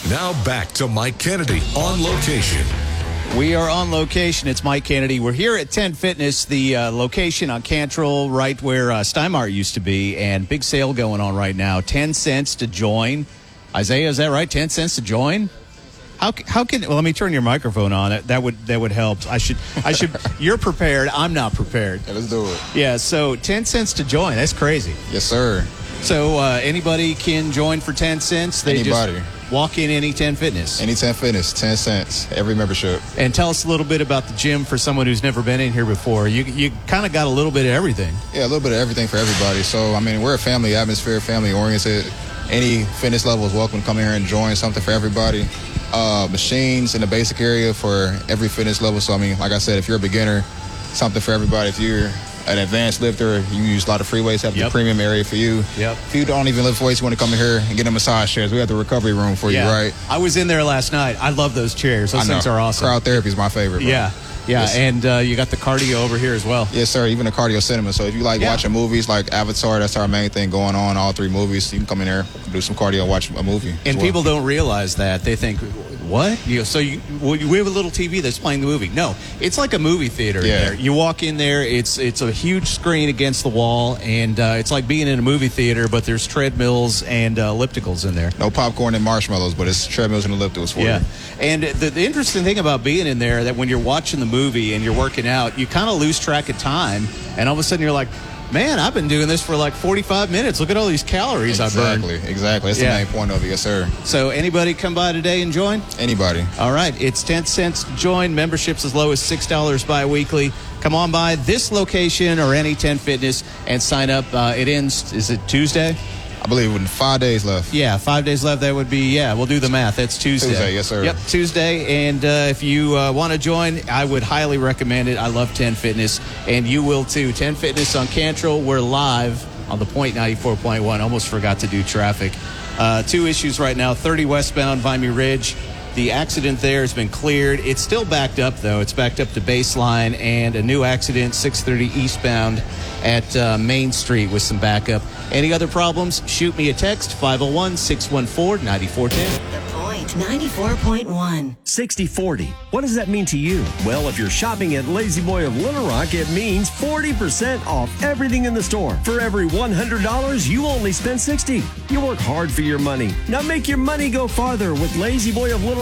Now back to Mike Kennedy on location. We are on location. It's Mike Kennedy. We're here at 10 Fitness, the location on Cantrell, right where Steinmart used to be, and big sale going on right now. 10 cents to join. Isaiah, is that right? 10 cents to join? How can? Well, let me turn your microphone on. That would help. I should. You're prepared. I'm not prepared. Yeah, let's do it. Yeah. So 10 cents to join. That's crazy. Yes, sir. So anybody can join for 10 cents. They Anybody. Just walk in any 10 Fitness. Any 10 Fitness, 10 cents, every membership. And tell us a little bit about the gym for someone who's never been in here before. You kind of got a little bit of everything. Yeah, a little bit of everything for everybody. So, I mean, we're a family atmosphere, family oriented. Any fitness level is welcome to come here and join, something for everybody. Machines in the basic area for every fitness level. So, I mean, like I said, if you're a beginner, something for everybody. If you're an advanced lifter, you use a lot of free weights, have the premium area for you. If you don't even lift weights, you want to come in here and get a massage chairs. We have the recovery room for you, right? I was in there last night. I love those chairs. Those things are awesome. Crowd therapy is my favorite, bro. Yeah. Yes. And you got the cardio over here as well. Yes, sir. Even the cardio cinema. So if you like watching movies like Avatar, that's our main thing going on, all 3 movies. You can come in there, do some cardio, watch a movie. And people don't realize that. They think, what? We have a little TV that's playing the movie. No, it's like a movie theater in there. You walk in there, it's a huge screen against the wall, and it's like being in a movie theater, but there's treadmills and ellipticals in there. No popcorn and marshmallows, but it's treadmills and ellipticals for you. And the interesting thing about being in there, that when you're watching the movie and you're working out, you kind of lose track of time, and all of a sudden you're like, man, I've been doing this for like 45 minutes. Look at all these calories I burned. Exactly. That's the main point of it. Yes, sir. So anybody come by today and join? Anybody. All right. It's 10 cents to join. Memberships as low as $6 bi-weekly. Come on by this location or any 10 Fitness and sign up. It ends, is it Tuesday? I believe with 5 days left. Yeah, 5 days left. That would be, we'll do the math. That's Tuesday. Tuesday, yes, sir. Yep, Tuesday. And if you want to join, I would highly recommend it. I love 10 Fitness, and you will too. 10 Fitness on Cantrell. We're live on the Point 94.1. Almost forgot to do traffic. 2 issues right now. 30 westbound, Vimy Ridge. The accident there has been cleared. It's still backed up, though. It's backed up to Baseline, and a new accident, 630 eastbound at Main Street with some backup. Any other problems? Shoot me a text, 501-614-9410. The Point 94.1. 60/40. What does that mean to you? Well, if you're shopping at Lazy Boy of Little Rock, it means 40% off everything in the store. For every $100, you only spend $60. You work hard for your money. Now make your money go farther with Lazy Boy of Little